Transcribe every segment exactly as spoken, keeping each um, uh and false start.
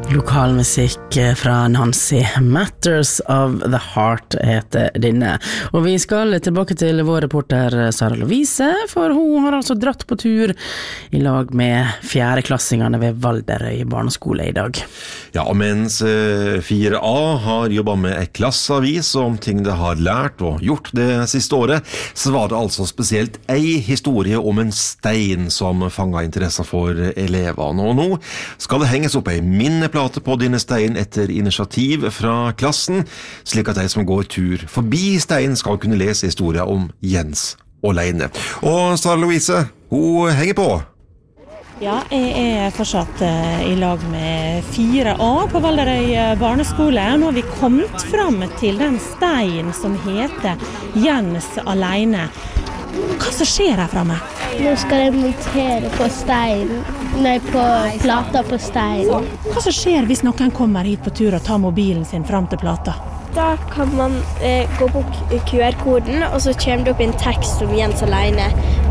Lokalmusikk fra Nancy Matters of the Heart heter denne. Og vi skal tilbake til vår reporter Sara Lovise, for hun har altså dratt på tur i lag med fjerdeklassingene ved Valderøy barneskole i dag. Ja, og mens fire A har jobbet med et klasseavis om ting de har lært og gjort det siste året, så var det altså spesielt ei historie om en stein som fanget interesse for elevene. Og nå skal det henges opp ei minneplate på denne steinen etter initiativ fra klassen, slik at de som går tur forbi steinen skal kunne lese historien om Jens og Leine. Og Sara Louise, hun henger på. Ja, jeg er fortsatt uh, i lag med fire A på Valderøy barneskole. Nå har vi kommet frem til den steinen som heter Jens og Leine. Hva som skjer her fremme? Nå skal jeg montere på steinen. Nei, på plata på steinen. Hva som skjer hvis noen kommer hit på tur og tar mobilen sin frem til plata? Da kan man eh, gå på Q R-koden, og så kommer det opp en tekst om Jens og Leine.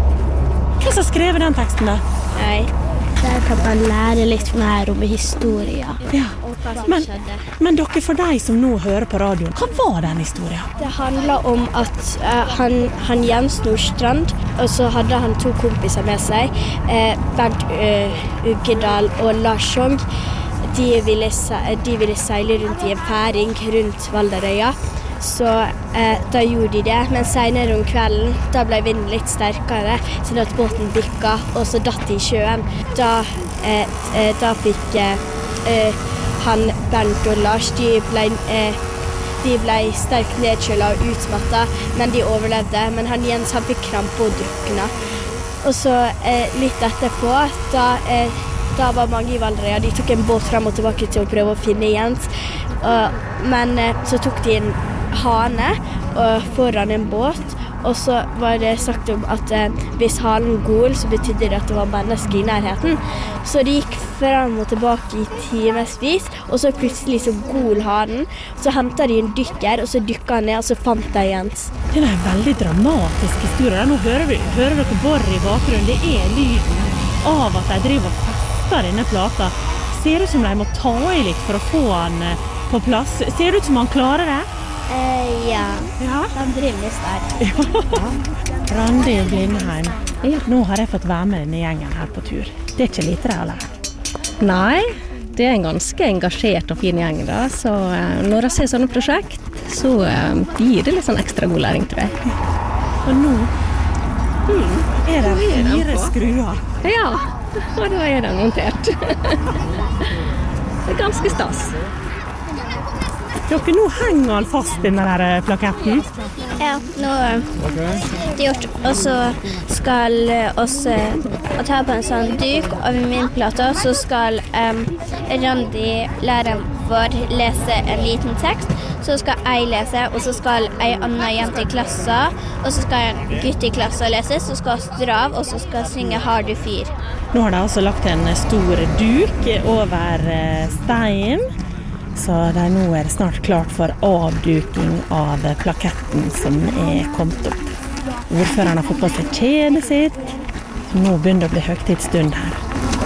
Hva som skrev den teksten da? Nei. Der kan man lære litt mer om historien. Ja. Men, men dere, for deg som nå hører på radioen, hva var den historien? Det handler om at uh, han, han Jens Nordstrand, og så hadde han to kompiser med seg, uh, Bernt uh, Uggedal og Lars Sjong. De ville, de ville seile rundt i en færing rundt Valderøya. Så eh, da gjorde de det, men senere om kvelden, da ble vinden litt sterkere, så at båten dykket, og så datt de i sjøen. Da, eh, eh, da fikk eh, han Bernt og Lars, de ble, eh, de ble sterkt nedkjølet og utmattet, men de overlevde. Men han Jens, han fikk krampe og drukna. Og så eh, litt etterpå, da, eh, da var mange i Valderøya, de tok en båt frem og tilbake til å prøve å finne Jens. Og, men eh, så tok de en hane og foran en båt, og så var det sagt om at eh, hvis halen gol, så betydde det at det var mennesker i nærheten. Så de gikk frem og tilbake i timesvis, og så plutselig så gol hanen. Så hentet de en dykker, og så dykket han ned, og så fant de Jens. Det er en veldig dramatisk historie. Nå hører, vi, hører dere borre i bakgrunnen. Det er lyden av at de driver og fester denne plata. Ser ut som de må ta i litt for å få han på plass. Ser det ut som han klarer det? Eh, ja. Ja. Han driver litt sterkt. Ja. Randi Blindheim, ja. Nå har jeg fått være med denne gjengen her på tur. Det er ikke lite det, eller? Nei, det er en ganske engasjert og fin gjeng da, så uh, når jeg ser sånne prosjekt, så uh, gir det litt sånn ekstra god læring, tror jeg. Og nå mm, er det fire skruer. Ja, og da er det montert. Det er ganske stas. Dere, nå henger han fast i denne der plaketten. Ja, nå er det gjort. Og så skal oss ta på en sånn duk over min plate, så skal um, Randi, læreren vår, lese en liten tekst. Så skal jeg lese, og så skal en annen jente i klassen, og så skal en gutt i klassen lese, så skal vi dra av, og så skal jeg synge Har du fyr. Nå har de altså lagt en stor duk over steinen, så det er nå er det snart klart for avduking av plaketten som er kommet opp. Ordføreren har fått på seg kjedet sitt, så nå begynner det å bli høytidsstund her.